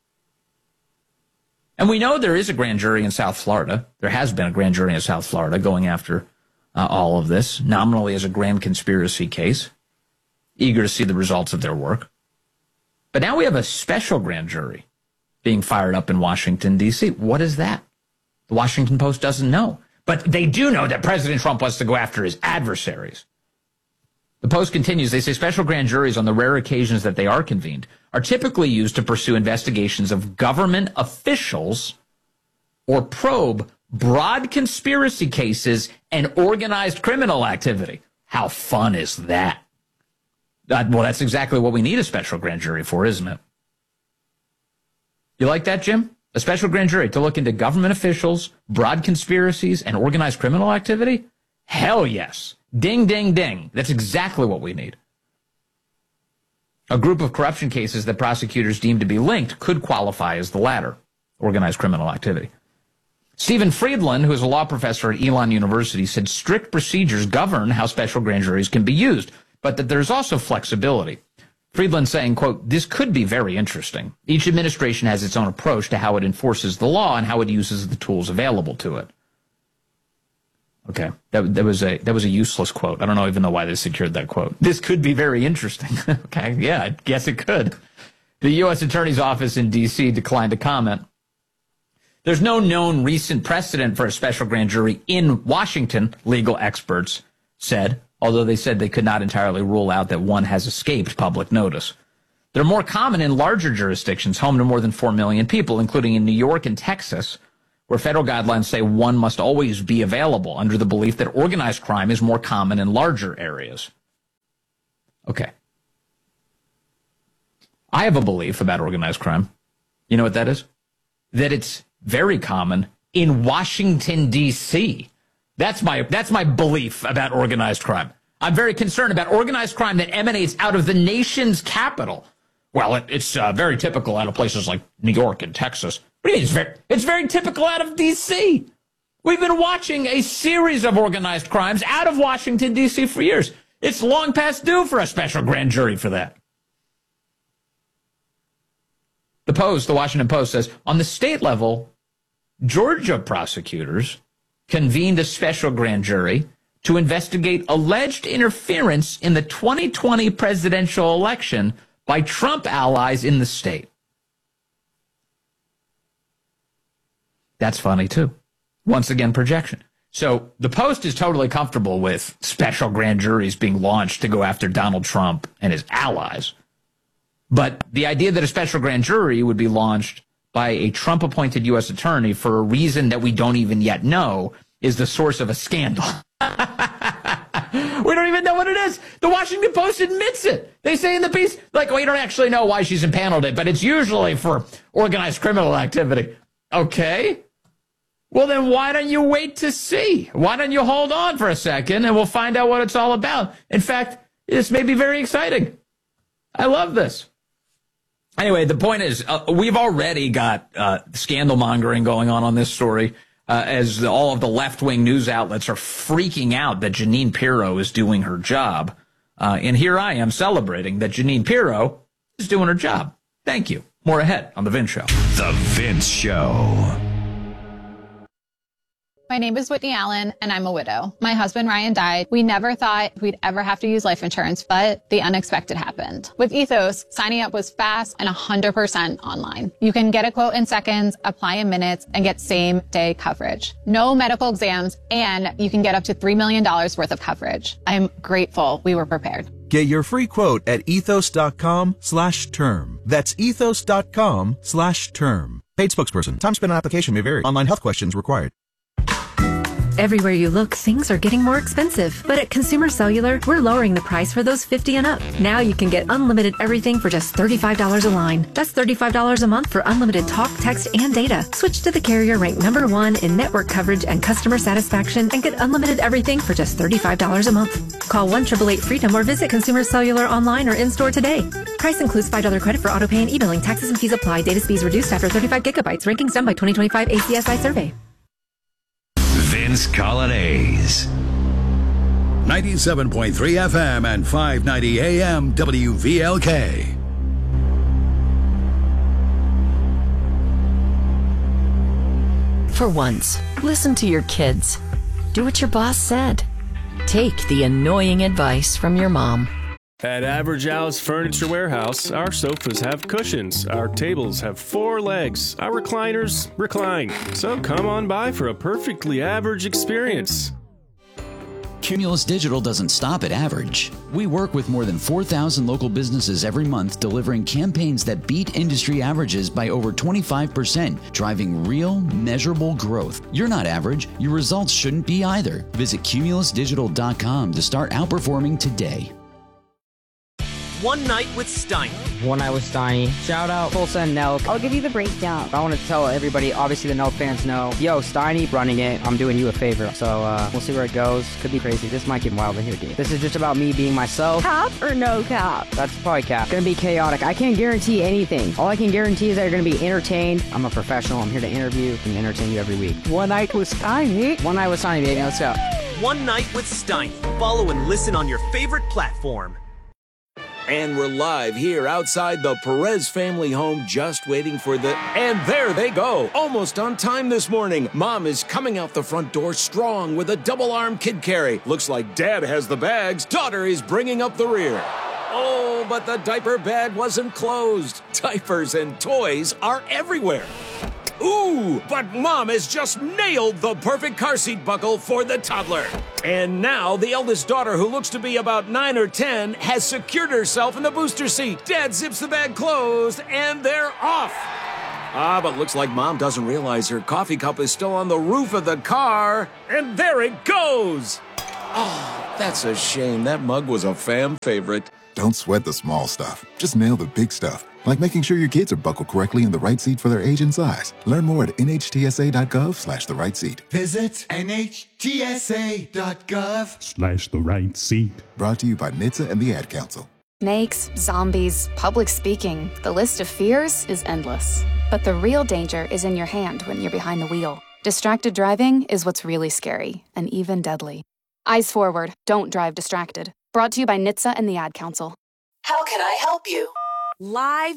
[SPEAKER 3] And we know there is a grand jury in South Florida. There has been a grand jury in South Florida going after uh, all of this, nominally as a grand conspiracy case, eager to see the results of their work. But now we have a special grand jury being fired up in Washington, D C. What is that? The Washington Post doesn't know. But they do know that President Trump wants to go after his adversaries. The Post continues, they say special grand juries, on the rare occasions that they are convened, are typically used to pursue investigations of government officials or probe broad conspiracy cases and organized criminal activity. How fun is that? Uh, well, that's exactly what we need a special grand jury for, isn't it? You like that, Jim? A special grand jury to look into government officials, broad conspiracies, and organized criminal activity? Hell yes. Ding, ding, ding. That's exactly what we need. A group of corruption cases that prosecutors deem to be linked could qualify as the latter, organized criminal activity. Stephen Friedland, who is a law professor at Elon University, said strict procedures govern how special grand juries can be used, but that there's also flexibility. Friedland saying, quote, this could be very interesting. Each administration has its own approach to how it enforces the law and how it uses the tools available to it. Okay, that, that was a that was a useless quote. I don't know even know why they secured that quote. This could be very interesting. Okay, yeah, I guess it could. The U S Attorney's Office in D C declined to comment. There's no known recent precedent for a special grand jury in Washington, legal experts said, although they said they could not entirely rule out that one has escaped public notice. They're more common in larger jurisdictions, home to more than four million people, including in New York and Texas, where federal guidelines say one must always be available under the belief that organized crime is more common in larger areas. Okay. I have a belief about organized crime. You know what that is? That it's very common in Washington, D C That's my, that's my belief about organized crime. I'm very concerned about organized crime that emanates out of the nation's capital. Well, it, it's uh, very typical out of places like New York and Texas. What do you mean? It's very, it's very typical out of D C We've been watching a series of organized crimes out of Washington, D C for years. It's long past due for a special grand jury for that. The Post, the Washington Post says, on the state level, Georgia prosecutors convened a special grand jury to investigate alleged interference in the twenty twenty presidential election by Trump allies in the state. That's funny, too. Once again, projection. So the Post is totally comfortable with special grand juries being launched to go after Donald Trump and his allies. But the idea that a special grand jury would be launched by a Trump-appointed U S attorney for a reason that we don't even yet know is the source of a scandal. We don't even know what it is. The Washington Post admits it. They say in the piece, like, we don't actually know why she's impaneled it, but it's usually for organized criminal activity. Okay. Well, then why don't you wait to see? Why don't you hold on for a second and we'll find out what it's all about? In fact, this may be very exciting. I love this. Anyway, the point is, uh, we've already got uh, scandal mongering going on on this story uh, as the, all of the left-wing news outlets are freaking out that Jeanine Pirro is doing her job. Uh, and here I am celebrating that Jeanine Pirro is doing her job. Thank you. More ahead on The Vince Show.
[SPEAKER 1] The Vince Show.
[SPEAKER 8] My name is Whitney Allen, and I'm a widow. My husband, Ryan, died. We never thought we'd ever have to use life insurance, but the unexpected happened. With Ethos, signing up was fast and one hundred percent online. You can get a quote in seconds, apply in minutes, and get same-day coverage. No medical exams, and you can get up to three million dollars worth of coverage. I'm grateful we were prepared.
[SPEAKER 14] Get your free quote at ethos.com slash term. That's ethos.com slash term. Paid spokesperson. Time spent on application may vary. Online health questions required.
[SPEAKER 18] Everywhere you look, things are getting more expensive. But at Consumer Cellular, we're lowering the price for those fifty and up. Now you can get unlimited everything for just thirty-five dollars a line. That's thirty-five dollars a month for unlimited talk, text, and data. Switch to the carrier ranked number one in network coverage and customer satisfaction and get unlimited everything for just thirty-five dollars a month. Call one eight eight eight freedom or visit Consumer Cellular online or in-store today. Price includes five dollars credit for auto pay and e-billing. Taxes and fees apply. Data speeds reduced after thirty-five gigabytes. Rankings done by twenty twenty-five A C S I survey.
[SPEAKER 1] Vince Colonnese.
[SPEAKER 13] ninety-seven point three F M and five ninety A M W V L K.
[SPEAKER 21] For once, listen to your kids. Do what your boss said. Take the annoying advice from your mom.
[SPEAKER 12] At Average Al's Furniture Warehouse, our sofas have cushions, our tables have four legs, our recliners recline. So come on by for a perfectly average experience.
[SPEAKER 16] Cumulus Digital doesn't stop at average. We work with more than four thousand local businesses every month, delivering campaigns that beat industry averages by over twenty-five percent, driving real, measurable growth. You're not average. Your results shouldn't be either. Visit cumulus digital dot com to start outperforming today.
[SPEAKER 22] One Night with Steiny.
[SPEAKER 23] One Night with Steiny. Shout out Tulsa and Nelk. I'll give you the breakdown. I want to tell everybody, obviously the Nelk fans know, yo, Steiny running it. I'm doing you a favor. So uh, we'll see where it goes. Could be crazy. This might get wild in here, dude. This is just about me being myself.
[SPEAKER 22] Cap or no cap?
[SPEAKER 23] That's probably cap. Gonna be chaotic. I can't guarantee anything. All I can guarantee is that you're gonna be entertained. I'm a professional. I'm here to interview and entertain you every week.
[SPEAKER 22] One Night with Steiny.
[SPEAKER 23] One Night with Steiny, baby. Let's go.
[SPEAKER 22] One Night with Steiny. Follow and listen on your favorite platform.
[SPEAKER 2] And we're live here outside the Perez family home, just waiting for the... And there they go, almost on time this morning. Mom is coming out the front door strong with a double-arm kid carry. Looks like Dad has the bags. Daughter is bringing up the rear. Oh, but the diaper bag wasn't closed. Diapers and toys are everywhere. Ooh, but Mom has just nailed the perfect car seat buckle for the toddler. And now the eldest daughter, who looks to be about nine or ten, has secured herself in the booster seat. Dad zips the bag closed, and they're off. Ah, but looks like Mom doesn't realize her coffee cup is still on the roof of the car. And there it goes. Oh, that's a shame. That mug was a fam favorite.
[SPEAKER 4] Don't sweat the small stuff. Just nail the big stuff, like making sure your kids are buckled correctly in the right seat for their age and size. Learn more at N H T S A dot gov slash the right seat.
[SPEAKER 5] Visit N H T S A dot gov
[SPEAKER 4] Slash the right seat. Brought to you by N H T S A and the Ad Council.
[SPEAKER 9] Snakes, zombies, public speaking. The list of fears is endless. But the real danger is in your hand when you're behind the wheel. Distracted driving is what's really scary and even deadly. Eyes forward. Don't drive distracted. Brought to you by N H T S A and the Ad Council.
[SPEAKER 24] How can I help you?
[SPEAKER 25] Live